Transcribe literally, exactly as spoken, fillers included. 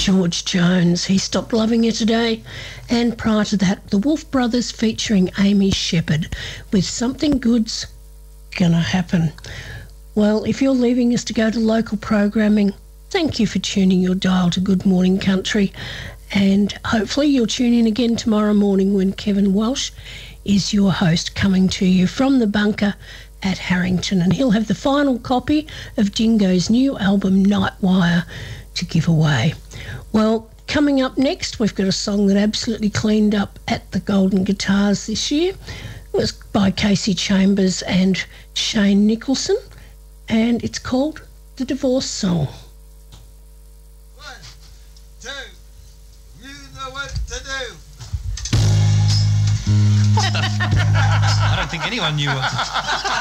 George Jones, He Stopped Loving You Today. And prior to that, the Wolf Brothers featuring Amy Shepherd with Something Good's Gonna Happen. Well, if you're leaving us to go to local programming, thank you for tuning your dial to Good Morning Country. And hopefully you'll tune in again tomorrow morning when Kevin Walsh is your host, coming to you from the bunker at Harrington. And he'll have the final copy of Dingo's new album, Nightwire, to give away. Well, coming up next, we've got a song that absolutely cleaned up at the Golden Guitars this year. It was by Casey Chambers and Shane Nicholson, and it's called The Divorce Song. One, two, you know what to do. I don't think anyone knew what to do.